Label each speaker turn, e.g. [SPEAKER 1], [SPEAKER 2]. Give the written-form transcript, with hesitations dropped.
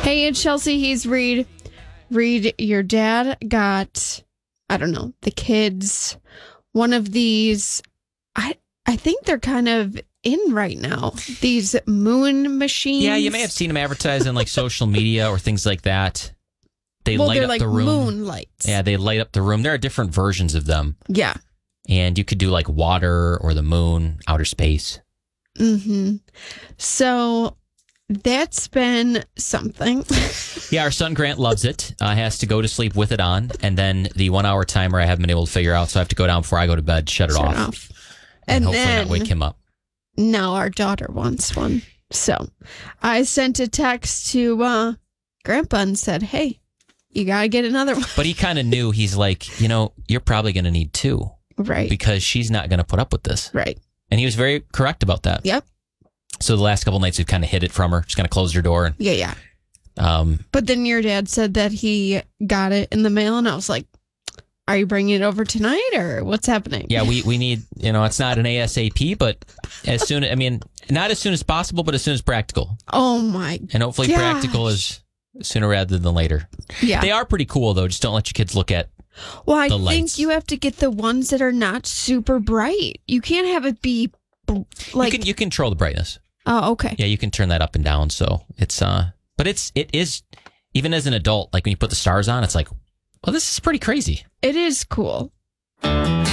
[SPEAKER 1] Hey, it's Chelsea. He's Reed. Reed, your dad got, I don't know, the kids, one of these, I think they're kind of in right now, these moon machines.
[SPEAKER 2] Yeah, you may have seen them advertised in like social media or things like that. They're
[SPEAKER 1] like
[SPEAKER 2] the room.
[SPEAKER 1] Moon lights.
[SPEAKER 2] Yeah, they light up the room. There are different versions of them.
[SPEAKER 1] Yeah.
[SPEAKER 2] And you could do like water or the moon, outer space.
[SPEAKER 1] Mm-hmm. So that's been something.
[SPEAKER 2] Yeah, our son Grant loves it. Has to go to sleep with it on. And then the 1 hour timer I haven't been able to figure out. So I have to go down before I go to bed, shut it off. And hopefully
[SPEAKER 1] then,
[SPEAKER 2] not wake him up.
[SPEAKER 1] Now our daughter wants one. So I sent a text to Grandpa and said, hey, you got to get another one.
[SPEAKER 2] But he kind of knew. He's like, you're probably going to need two.
[SPEAKER 1] Right.
[SPEAKER 2] Because she's not going to put up with this.
[SPEAKER 1] Right.
[SPEAKER 2] And he was very correct about that.
[SPEAKER 1] Yep.
[SPEAKER 2] So the last couple nights we've kind of hid it from her. Just kind of closed her door. And,
[SPEAKER 1] yeah. But then your dad said that he got it in the mail, and I was like, are you bringing it over tonight, or what's happening?
[SPEAKER 2] Yeah, we need, it's not an ASAP, but not as soon as possible, but as soon as practical.
[SPEAKER 1] Oh my
[SPEAKER 2] And hopefully practical is sooner rather than later.
[SPEAKER 1] Yeah.
[SPEAKER 2] They are pretty cool, though. Just don't let your kids look at
[SPEAKER 1] Well, I
[SPEAKER 2] the
[SPEAKER 1] think
[SPEAKER 2] lights.
[SPEAKER 1] you have to get the ones that are not super bright. You can't have it be like...
[SPEAKER 2] You can control the brightness.
[SPEAKER 1] Oh, okay.
[SPEAKER 2] Yeah, you can turn that up and down. So it's, but it is, even as an adult, like when you put the stars on, it's like, well, this is pretty crazy.
[SPEAKER 1] It is cool.